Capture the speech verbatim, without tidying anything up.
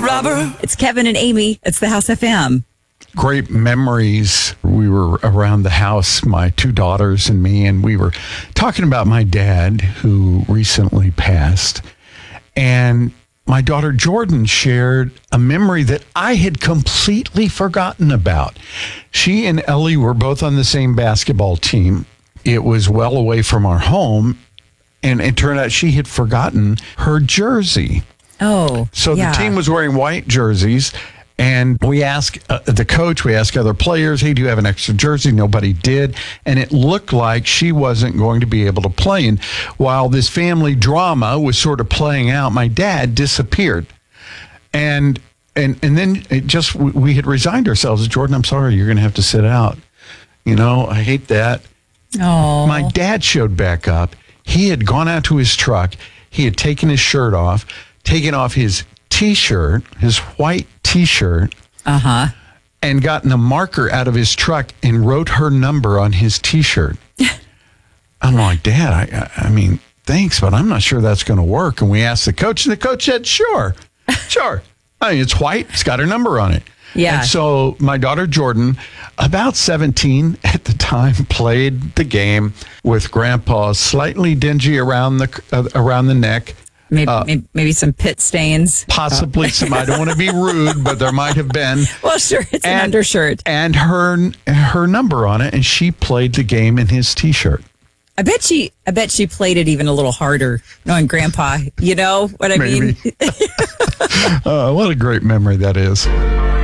robber. It's Kevin and Amy. It's the House F M. Great memories. We were around the house, my two daughters and me, and we were talking about my dad who recently passed. And my daughter Jordan shared a memory that I had completely forgotten about. She and Ellie were both on the same basketball team. It was well away from our home, and it turned out she had forgotten her jersey. Oh, So yeah. the team was wearing white jerseys, and we asked uh, the coach, we asked other players, hey, do you have an extra jersey? Nobody did. And it looked like she wasn't going to be able to play. And while this family drama was sort of playing out, my dad disappeared. And and and then it just, we, we had resigned ourselves. Jordan, I'm sorry, you're going to have to sit out. You know, I hate that. Oh. My dad showed back up. He had gone out to his truck. He had taken his shirt off, taken off his T-shirt, his white T-shirt, Uh-huh. and gotten a marker out of his truck and wrote her number on his T-shirt. I'm like, Dad, I, I mean, thanks, but I'm not sure that's going to work. And we asked the coach, and the coach said, sure, sure. I mean, it's white. It's got her number on it. Yeah. And so my daughter Jordan, about seventeen at the time, played the game with Grandpa slightly dingy around the uh, around the neck. Maybe, Uh, maybe, maybe some pit stains. Possibly some, I don't want to be rude, but there might have been. Well, sure, it's an undershirt. And her her number on it, and she played the game in his T-shirt. I bet she. I bet she played it even a little harder, knowing Grandpa. You know what I Maybe. mean? uh, what a great memory that is.